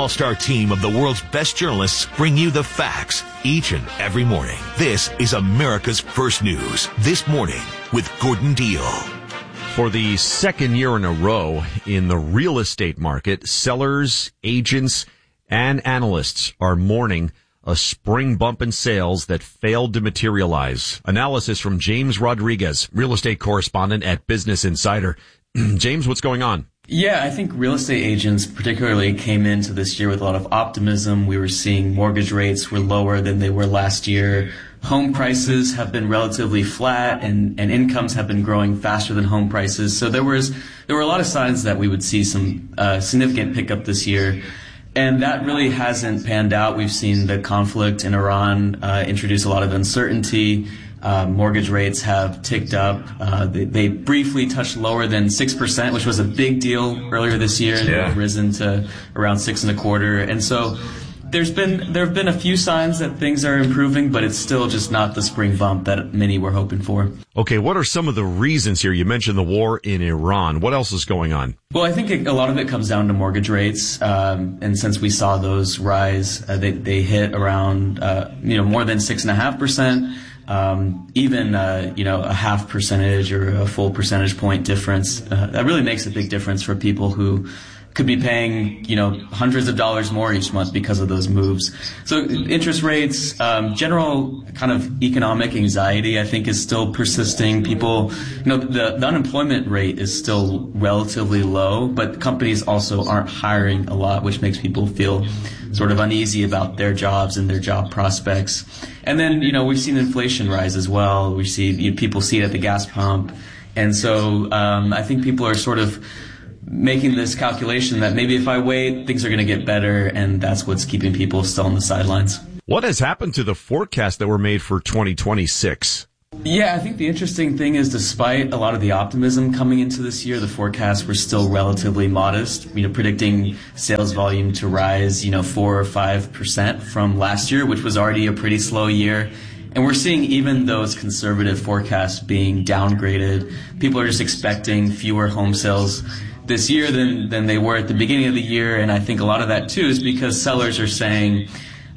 all-star team of the world's best journalists bring you the facts each and every morning. This is America's First News This Morning with Gordon Deal. For the second year in a row in the real estate market, sellers, agents, and analysts are mourning a spring bump in sales that failed to materialize. Analysis from James Rodriguez, real estate correspondent at Business Insider. James, what's going on? Yeah, I think real estate agents particularly came into this year with a lot of optimism. We were seeing mortgage rates were lower than they were last year. Home prices have been relatively flat and incomes have been growing faster than home prices. So there were a lot of signs that we would see some significant pickup this year. And that really hasn't panned out. We've seen the conflict in Iran introduce a lot of uncertainty. Mortgage rates have ticked up. They briefly touched lower than 6%, which was a big deal earlier this year. Yeah. They've risen to around 6.25%. And so there have been a few signs that things are improving, but it's still just not the spring bump that many were hoping for. Okay, what are some of the reasons here? You mentioned the war in Iran. What else is going on? Well, I think a lot of it comes down to mortgage rates. And since we saw those rise, they hit around, more than 6.5%. Even a half percentage or a full percentage point difference. That really makes a big difference for people who could be paying, hundreds of dollars more each month because of those moves. So interest rates, general kind of economic anxiety, I think, is still persisting. People, the unemployment rate is still relatively low, but companies also aren't hiring a lot, which makes people feel sort of uneasy about their jobs and their job prospects. And then, we've seen inflation rise as well. We see people see it at the gas pump. And so I think people are sort of making this calculation that maybe if I wait, things are going to get better, and that's what's keeping people still on the sidelines. What has happened to the forecasts that were made for 2026? Yeah, I think the interesting thing is despite a lot of the optimism coming into this year, the forecasts were still relatively modest, predicting sales volume to rise, 4 or 5% from last year, which was already a pretty slow year. And we're seeing even those conservative forecasts being downgraded. People are just expecting fewer home sales this year than they were at the beginning of the year. And I think a lot of that, too, is because sellers are saying,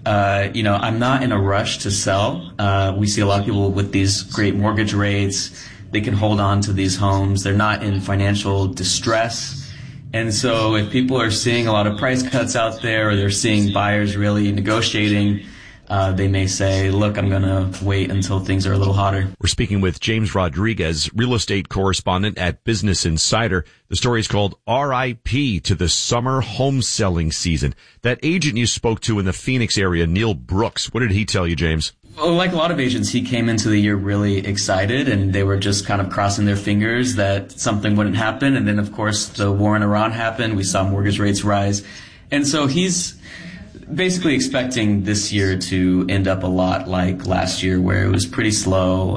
I'm not in a rush to sell. We see a lot of people with these great mortgage rates. They can hold on to these homes. They're not in financial distress. And so if people are seeing a lot of price cuts out there, or they're seeing buyers really negotiating, they may say, look, I'm going to wait until things are a little hotter. We're speaking with James Rodriguez, real estate correspondent at Business Insider. The story is called R.I.P. to the summer home selling season. That agent you spoke to in the Phoenix area, Neil Brooks, what did he tell you, James? Well, like a lot of agents, he came into the year really excited, and they were just kind of crossing their fingers that something wouldn't happen. And then, of course, the war in Iran happened. We saw mortgage rates rise. And so he's basically expecting this year to end up a lot like last year, where it was pretty slow.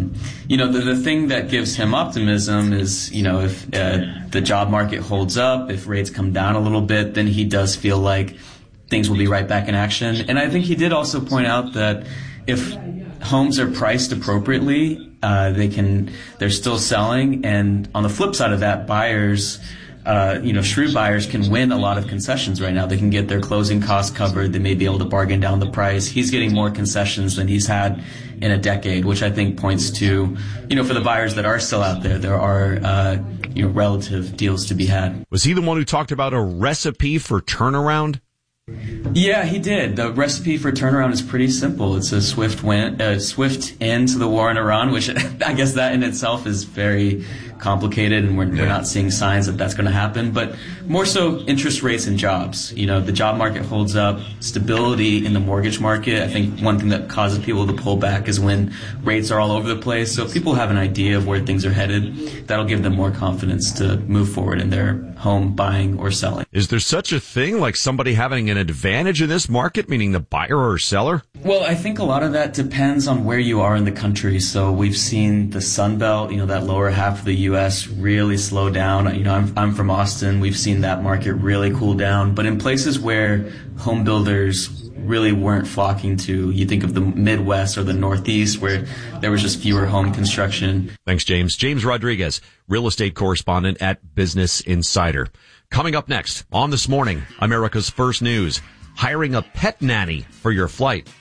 The thing that gives him optimism is, if the job market holds up, if rates come down a little bit, then he does feel like things will be right back in action. And I think he did also point out that if homes are priced appropriately, they're still selling. And on the flip side of that, buyers, shrewd buyers can win a lot of concessions right now. They can get their closing costs covered. They may be able to bargain down the price. He's getting more concessions than he's had in a decade, which I think points to, for the buyers that are still out there are, relative deals to be had. Was he the one who talked about a recipe for turnaround? Yeah, he did. The recipe for turnaround is pretty simple. It's a swift end to the war in Iran, which I guess that in itself is very complicated, and we're not seeing signs that that's going to happen. But more so, interest rates and jobs. The job market holds up, stability in the mortgage market. I think one thing that causes people to pull back is when rates are all over the place. So if people have an idea of where things are headed, that'll give them more confidence to move forward in their home buying or selling. Is there such a thing like somebody having an advantage in this market, meaning the buyer or seller? Well, I think a lot of that depends on where you are in the country. So we've seen the Sun Belt, that lower half of the U.S. really slow down. I'm from Austin. We've seen that market really cool down. But in places where home builders really weren't flocking to. You think of the Midwest or the Northeast where there was just fewer home construction. Thanks, James. James Rodriguez, real estate correspondent at Business Insider. Coming up next on This Morning, America's First News, hiring a pet nanny for your flight.